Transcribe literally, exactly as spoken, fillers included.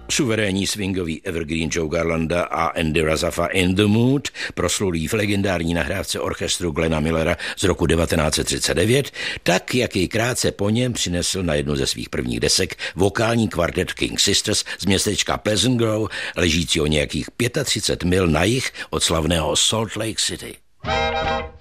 Suverénní swingový evergreen Joe Garlanda a Andy Razafa In the Mood proslulý v legendární nahrávce orchestru Glena Millera z roku devatenáct set třicet devět, tak jak jej krátce po něm přinesl na jednu ze svých prvních desek vokální kvartet King Sisters z městečka Pleasant Grove, ležícího nějakých třicet pět mil na jih od slavného Salt Lake City.